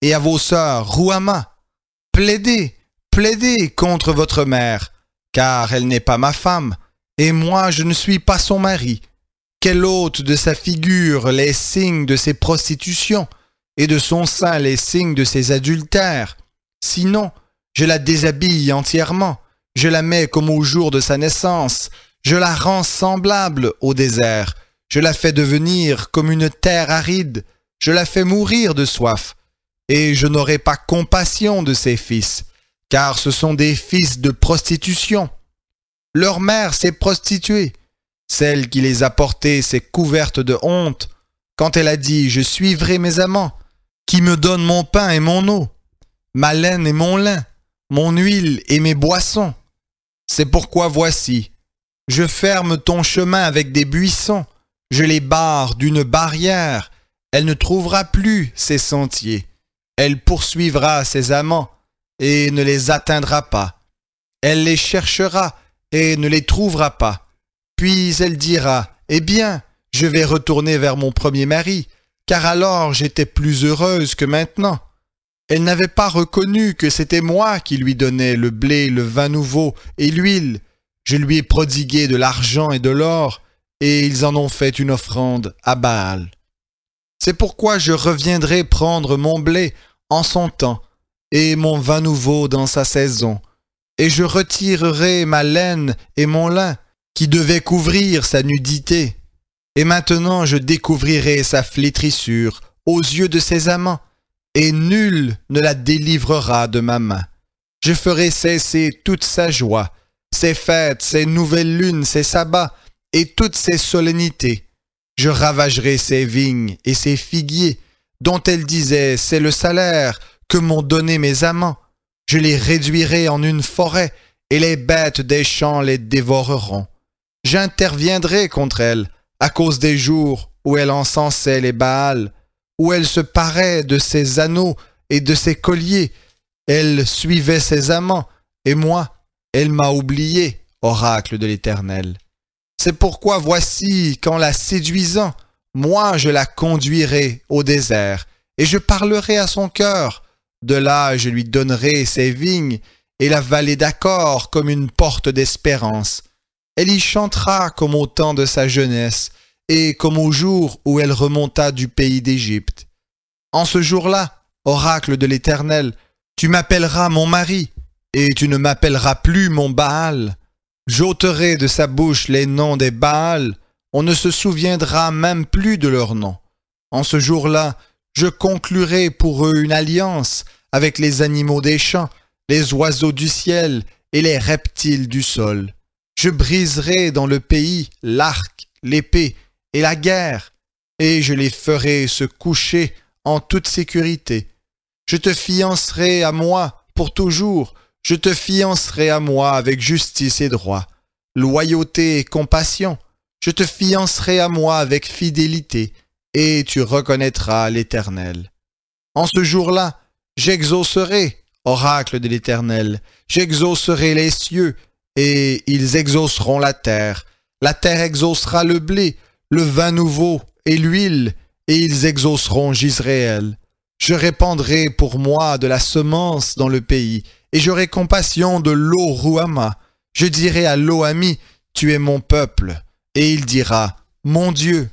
et à vos sœurs, Ruhama. Plaidez, plaidez contre votre mère, car elle n'est pas ma femme, et moi je ne suis pas son mari. Qu'elle ôte de sa figure les signes de ses prostitutions, et de son sein les signes de ses adultères. Sinon, je la déshabille entièrement, je la mets comme au jour de sa naissance, je la rends semblable au désert, je la fais devenir comme une terre aride, je la fais mourir de soif, et je n'aurai pas compassion de ses fils, car ce sont des fils de prostitution. Leur mère s'est prostituée, celle qui les a portés s'est couverte de honte, quand elle a dit « Je suivrai mes amants », qui me donnent mon pain et mon eau, ma laine et mon lin, mon huile et mes boissons. C'est pourquoi voici, je ferme ton chemin avec des buissons, je les barre d'une barrière, elle ne trouvera plus ses sentiers, elle poursuivra ses amants et ne les atteindra pas, elle les cherchera et ne les trouvera pas, puis elle dira, eh bien, je vais retourner vers mon premier mari, car alors j'étais plus heureuse que maintenant. Elle n'avait pas reconnu que c'était moi qui lui donnais le blé, le vin nouveau et l'huile. Je lui ai prodigué de l'argent et de l'or, et ils en ont fait une offrande à Baal. C'est pourquoi je reviendrai prendre mon blé en son temps, et mon vin nouveau dans sa saison, et je retirerai ma laine et mon lin, qui devaient couvrir sa nudité. Et maintenant je découvrirai sa flétrissure aux yeux de ses amants, et nul ne la délivrera de ma main. Je ferai cesser toute sa joie, ses fêtes, ses nouvelles lunes, ses sabbats, et toutes ses solennités. Je ravagerai ses vignes et ses figuiers, dont elle disait, c'est le salaire que m'ont donné mes amants. Je les réduirai en une forêt, et les bêtes des champs les dévoreront. J'interviendrai contre elle, à cause des jours où elle encensait les Baals, où elle se parait de ses anneaux et de ses colliers. Elle suivait ses amants, et moi, elle m'a oublié, oracle de l'Éternel. C'est pourquoi voici qu'en la séduisant, moi je la conduirai au désert, et je parlerai à son cœur. De là je lui donnerai ses vignes, et la vallée d'Accor comme une porte d'espérance. Elle y chantera comme au temps de sa jeunesse, et comme au jour où elle remonta du pays d'Égypte. En ce jour-là, oracle de l'Éternel, tu m'appelleras mon mari, et tu ne m'appelleras plus mon Baal. J'ôterai de sa bouche les noms des Baals, on ne se souviendra même plus de leurs noms. En ce jour-là, je conclurai pour eux une alliance avec les animaux des champs, les oiseaux du ciel et les reptiles du sol. Je briserai dans le pays l'arc, l'épée et la guerre, et je les ferai se coucher en toute sécurité. Je te fiancerai à moi pour toujours, je te fiancerai à moi avec justice et droit, loyauté et compassion. Je te fiancerai à moi avec fidélité, et tu reconnaîtras l'Éternel. En ce jour-là, j'exaucerai, oracle de l'Éternel, j'exaucerai les cieux, et ils exauceront la terre. La terre exaucera le blé, le vin nouveau et l'huile, et ils exauceront Jisraël. Je répandrai pour moi de la semence dans le pays, et j'aurai compassion de l'eau Ruhama. Je dirai à l'eau amie, tu es mon peuple, et il dira, mon Dieu.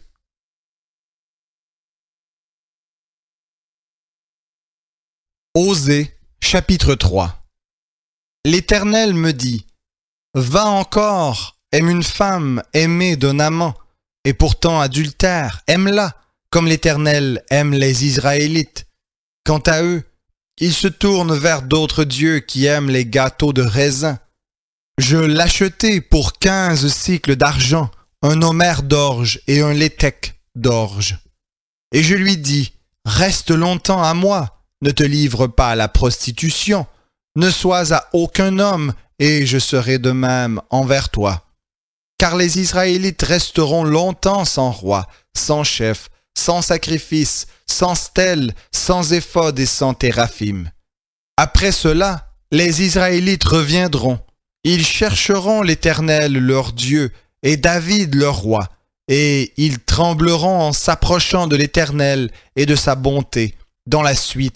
Osée, chapitre 3. L'Éternel me dit, va encore, aime une femme aimée d'un amant, et pourtant adultère, aime-la, comme l'Éternel aime les Israélites. Quant à eux, ils se tournent vers d'autres dieux qui aiment les gâteaux de raisin. Je l'achetai pour 15 cycles d'argent, un homère d'orge et un léthec d'orge. Et je lui dis, reste longtemps à moi, ne te livre pas à la prostitution, ne sois à aucun homme, et je serai de même envers toi. Car les Israélites resteront longtemps sans roi, sans chef, sans sacrifice, sans stèle, sans éphod et sans téraphim. Après cela, les Israélites reviendront. Ils chercheront l'Éternel leur Dieu et David leur roi, et ils trembleront en s'approchant de l'Éternel et de sa bonté dans la suite